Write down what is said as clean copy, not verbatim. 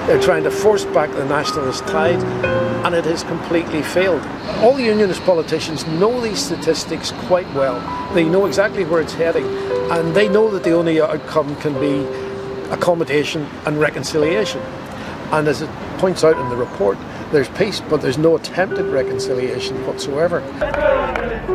They're trying to force back the nationalist tide, and it has completely failed. All unionist politicians know these statistics quite well. They know exactly where it's heading, and they know that the only outcome can be accommodation and reconciliation. And as it points out in the report, there's peace, but there's no attempt at reconciliation whatsoever.